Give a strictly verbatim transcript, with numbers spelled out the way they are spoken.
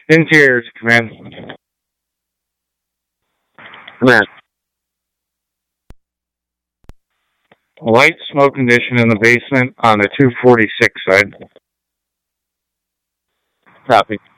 Interiors, command. Command. Light smoke condition in the basement on the two forty-six side. Copy.